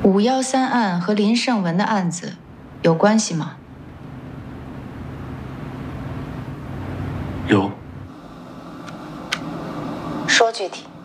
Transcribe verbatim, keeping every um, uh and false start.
五幺三案和林胜文的案子有关系吗？ 有。 说具体。